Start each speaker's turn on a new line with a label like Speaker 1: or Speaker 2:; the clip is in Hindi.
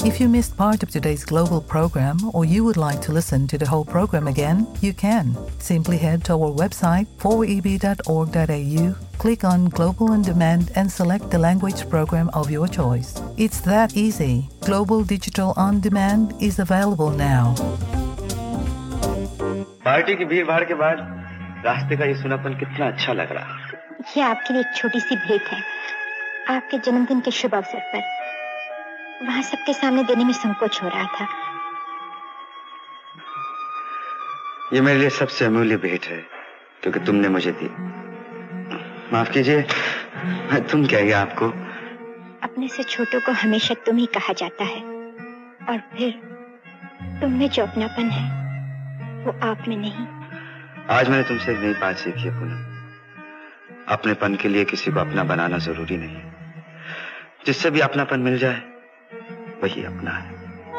Speaker 1: If you missed part of today's global program or you would like to listen to the whole program again, you can. Simply head to our website 4eb.org.au, click on Global On Demand and select the language program of your choice. It's that easy. Global Digital On Demand is available now.
Speaker 2: Party की भीड़ भाड़ के बाद रास्ते का ये सुनापन कितना अच्छा लग रहा।
Speaker 3: ये आपके लिए एक छोटी सी भेंट है, आपके जन्मदिन के शुभ अवसर पर। वहां सबके सामने देने में संकोच हो रहा था।
Speaker 2: ये मेरे लिए सबसे अमूल्य भेंट है क्योंकि तुमने मुझे दी। माफ कीजिए, मैं तुम कह गया आपको।
Speaker 3: अपने से छोटों को हमेशा तुम ही कहा जाता है और फिर तुम में जो अपनापन है वो आप में नहीं।
Speaker 2: आज मैंने तुमसे एक नई बात सीखी है पूनम। अपनेपन के लिए किसी को अपना बनाना जरूरी नहीं। जिससे भी अपनापन मिल जाए वही अपना है।